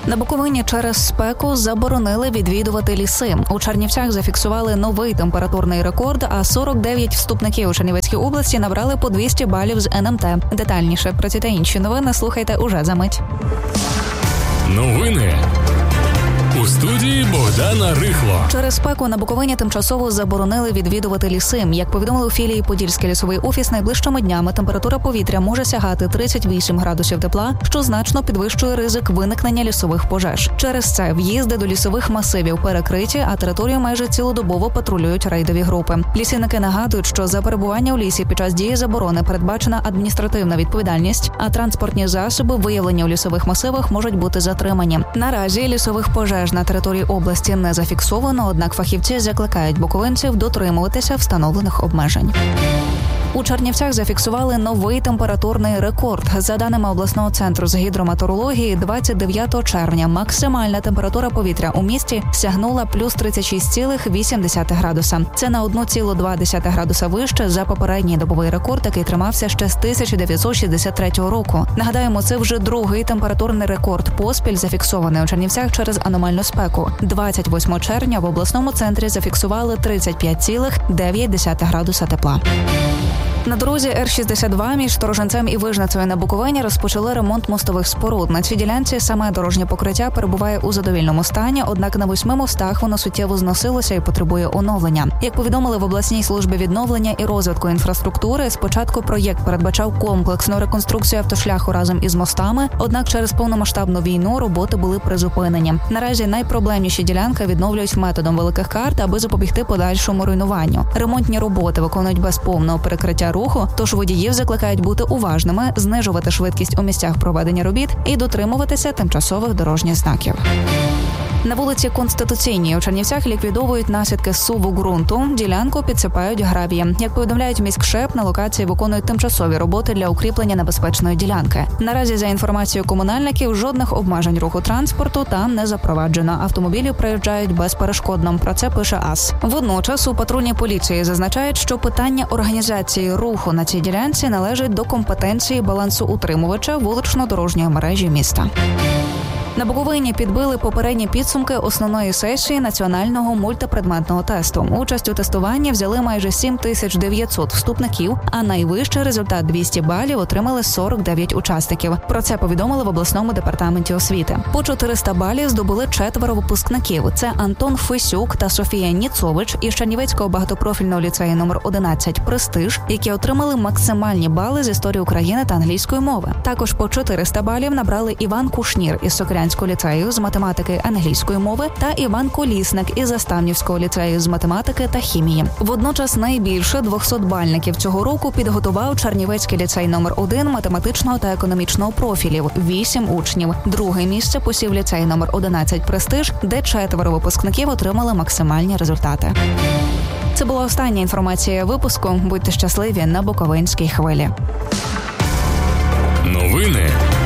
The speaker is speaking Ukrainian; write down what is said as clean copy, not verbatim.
На Буковині через спеку заборонили відвідувати ліси. У Чернівцях зафіксували новий температурний рекорд, а 49 вступників у Чернівецькій області набрали по 200 балів з НМТ. Детальніше про ці та інші новини слухайте уже за мить. Новини у студії Богдана Рихло. Через спеку на Буковині тимчасово заборонили відвідувати ліси. Як повідомили у філії Подільський лісовий офіс, найближчими днями температура повітря може сягати 38 градусів тепла, що значно підвищує ризик виникнення лісових пожеж. Через це в'їзди до лісових масивів перекриті, а територію майже цілодобово патрулюють рейдові групи. Лісівники нагадують, що за перебування у лісі під час дії заборони передбачена адміністративна відповідальність, а транспортні засоби, виявлені у лісових масивах, можуть бути затримані. Наразі лісових пожеж на території області не зафіксовано, однак фахівці закликають буковинців дотримуватися встановлених обмежень. У Чернівцях зафіксували новий температурний рекорд. За даними обласного центру з гідрометеорології, 29 червня максимальна температура повітря у місті сягнула плюс 36,8 градуса. Це на 1,2 градуса вище за попередній добовий рекорд, який тримався ще з 1963 року. Нагадаємо, це вже другий температурний рекорд поспіль зафіксований у Чернівцях через аномальну спеку. 28 червня в обласному центрі зафіксували 35,9 градуса тепла. На дорозі Р-62 між Сторожинцем і Вижницею на Буковині розпочали ремонт мостових споруд. На цій ділянці саме дорожнє покриття перебуває у задовільному стані, однак на 8 мостах воно суттєво зносилося і потребує оновлення. Як повідомили в обласній службі відновлення і розвитку інфраструктури, спочатку проєкт передбачав комплексну реконструкцію автошляху разом із мостами, однак через повномасштабну війну роботи були призупинені. Наразі найпроблемніші ділянки відновлюють методом великих карт, аби запобігти подальшому руйнуванню. Ремонтні роботи виконують без повного перекриття руху, тож водіїв закликають бути уважними, знижувати швидкість у місцях проведення робіт і дотримуватися тимчасових дорожніх знаків. На вулиці Конституційній у Чернівцях ліквідовують наслідки зсуву ґрунту, ділянку підсипають гравієм. Як повідомляють міськшеп, на локації виконують тимчасові роботи для укріплення небезпечної ділянки. Наразі, за інформацією комунальників, жодних обмежень руху транспорту там не запроваджено. Автомобілі проїжджають безперешкодно. Про це пише АС. Водночас у патрульній поліції зазначають, що питання організації руху на цій ділянці належить до компетенції балансоутримувача вулично-дорожньої мережі міста. На Буковині підбили попередні підсумки основної сесії національного мультипредметного тесту. Участь у тестуванні взяли майже 7900 вступників, а найвищий результат 200 балів отримали 49 учасників. Про це повідомили в обласному департаменті освіти. По 400 балів здобули 4 випускників. Це Антон Фесюк та Софія Ніцович із Чернівецького багатопрофільного ліцею номер 11 «Престиж», які отримали максимальні бали з історії України та англійської мови. Також по 400 балів набрали Іван Кушнір із Сокирянського ліцею з математики англійської мови та Іван Колісник із Заставнівського ліцею з математики та хімії. Водночас найбільше 200-бальників цього року підготував Чернівецький ліцей номер 1 математичного та економічного профілів – 8 учнів. Друге місце посів ліцей номер 11 «Престиж», де 4 випускників отримали максимальні результати. Це була остання інформація випуску. Будьте щасливі на Буковинській хвилі. Новини